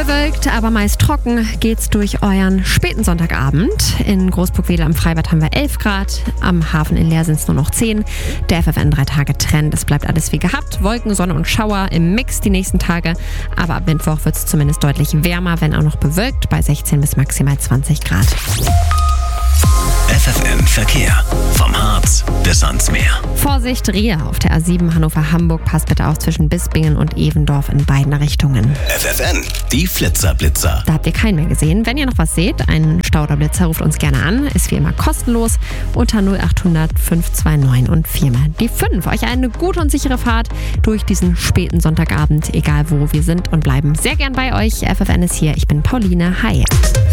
Bewölkt, aber meist trocken geht's durch euren späten Sonntagabend. In Großburg-Wedel am Freibad haben wir 11 Grad, am Hafen in Leer sind es nur noch 10. Der FFN 3-Tage-Trend, es bleibt alles wie gehabt. Wolken, Sonne und Schauer im Mix die nächsten Tage. Aber ab Mittwoch wird es zumindest deutlich wärmer, wenn auch noch bewölkt, bei 16 bis maximal 20 Grad. FFN Verkehr. Vom Harz bis ans Meer. Vorsicht, Rehe auf der A7 Hannover-Hamburg. Passt bitte auf zwischen Bisbingen und Evendorf in beiden Richtungen. FFN, die Flitzer-Blitzer. Da habt ihr keinen mehr gesehen. Wenn ihr noch was seht, einen Stauderblitzer, ruft uns gerne an. Ist wie immer kostenlos unter 0800 529 und 4 mal die 5. Euch eine gute und sichere Fahrt durch diesen späten Sonntagabend, egal wo wir sind und bleiben sehr gern bei euch. FFN ist hier. Ich bin Pauline. Hi.